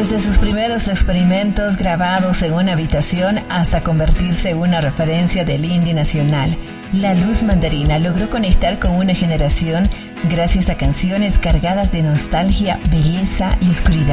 Desde sus primeros experimentos grabados en una habitación hasta convertirse en una referencia del indie nacional, La Luz Mandarina logró conectar con una generación gracias a canciones cargadas de nostalgia, belleza y oscuridad.